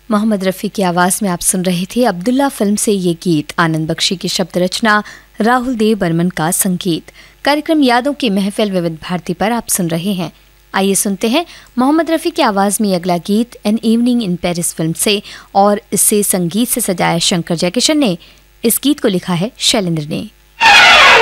मोहम्मद रफ़ी की आवाज़ में आप सुन रहे थे अब्दुल्ला फिल्म से ये गीत। आनंद बख्शी की शब्द रचना, राहुल देव बर्मन का संगीत। कार्यक्रम यादों की महफिल विविध भारती पर आप सुन रहे हैं। आइए सुनते हैं मोहम्मद रफ़ी की आवाज़ में अगला गीत an evening in Paris film से, और इसे संगीत से सजाया शंकर जयकिशन ने। इस गीत को लिखा है शैलेंद्र ने।